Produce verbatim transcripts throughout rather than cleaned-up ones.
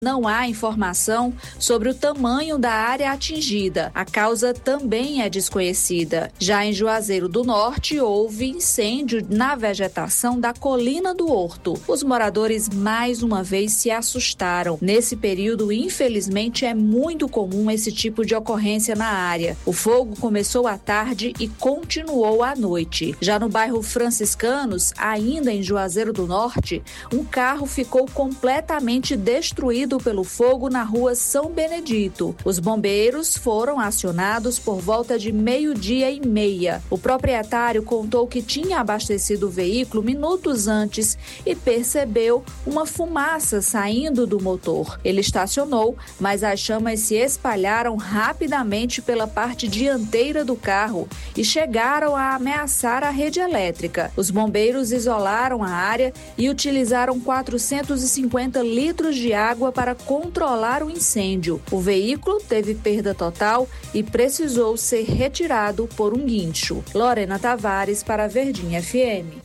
Não há informação sobre o tamanho da área atingida. A causa também é desconhecida. Já em Juazeiro do Norte, houve incêndio na vegetação da colina do Horto. Os moradores mais uma vez se assustaram. Nesse período, infelizmente, é muito comum esse tipo de ocorrência na área. O fogo começou à tarde e continuou à noite. Já no bairro Franciscanos, ainda em Juazeiro do Norte, um carro ficou completamente destruído pelo fogo na rua São Benedito. Os bombeiros foram acionados por volta de meio-dia e meia. O proprietário contou que tinha abastecido o veículo minutos antes e percebeu uma fumaça saindo do motor. Ele estacionou, mas as chamas se espalharam rapidamente pela parte dianteira do carro e chegaram a ameaçar a rede elétrica. Os bombeiros isolaram a área e utilizaram quatrocentos e cinquenta litros de água para controlar o incêndio. O veículo teve perda total e precisou ser retirado por um guincho. Lorena Tavares para a Verdinha F M.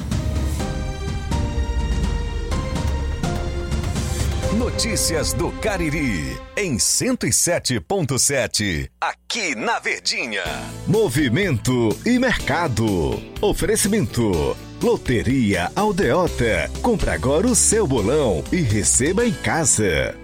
Notícias do Cariri, em cento e sete ponto sete, aqui na Verdinha. Movimento e mercado. Oferecimento. Loteria Aldeota. Compre agora o seu bolão e receba em casa.